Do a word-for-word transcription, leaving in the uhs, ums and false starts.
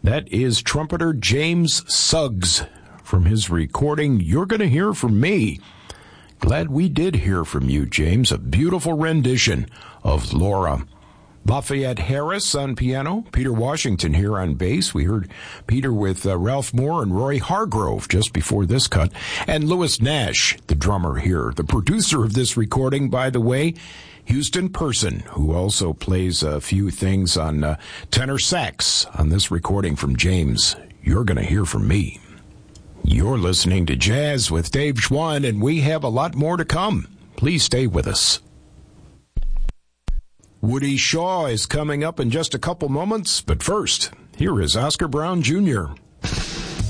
That is trumpeter James Suggs from his recording, You're Gonna Hear From Me. Glad we did hear from you, James. A beautiful rendition of Laura. Lafayette Harris on piano, Peter Washington here on bass. We heard Peter with uh, Ralph Moore and Roy Hargrove just before this cut. And Lewis Nash, the drummer here. The producer of this recording, by the way, Houston Person, who also plays a few things on uh, tenor sax on this recording from James. You're going to hear from me. You're listening to Jazz with Dave Schwann, and we have a lot more to come. Please stay with us. Woody Shaw is coming up in just a couple moments, but first, here is Oscar Brown Junior